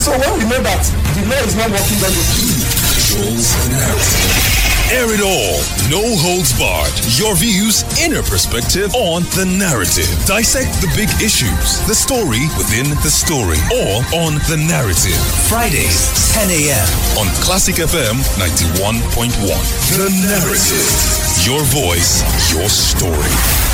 So when we know that the law is not working, then Air it all, no holds barred. Your views, inner perspective on The Narrative. Dissect the big issues, the story within the story, all on The Narrative. Fridays, 10 a.m. on Classic FM 91.1. The Narrative. Your voice, your story.